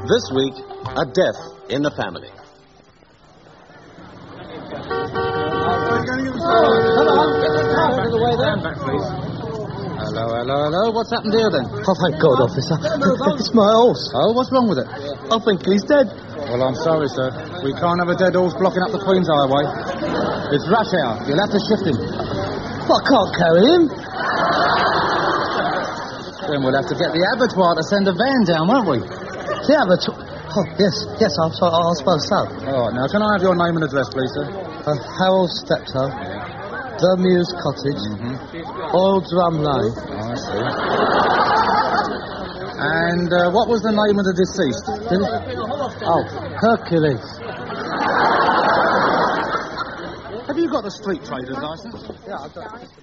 This week, a death in the family. Hello. What's happened here, then? Oh, thank God, officer. It's my horse. Oh, what's wrong with it? I think he's dead. Well, I'm sorry, sir. We can't have a dead horse blocking up the Queen's Highway. It's rush hour. You'll have to shift him. Well, I can't carry him. Then we'll have to get the abattoir to send a van down, won't we? The abattoir? Oh, yes, I suppose so. All right, now, can I have your name and address, please, sir? Harold Steptoe, The Mews Cottage, Old Drum Lane. Oh, I see. And what was the name of the deceased? Oh, Hercules. Have you got the street trader's licence? Yeah, I've got it.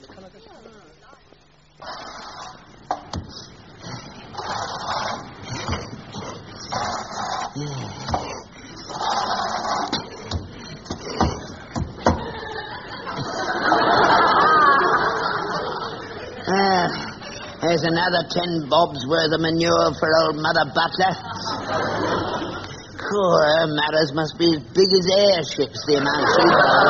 There's another 10 bobs worth of manure for old Mother Butler. Cool, her matters must be as big as airships, the amount she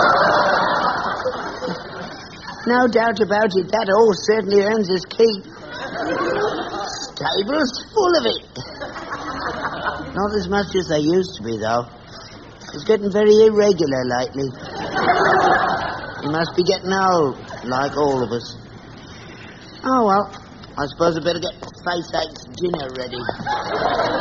does. No doubt about it, that horse certainly earns his keep. Stable's full of it. Not as much as they used to be, though. It's getting very irregular lately. He must be getting old, like all of us. Oh, well, I suppose I better get Face Ache's dinner ready.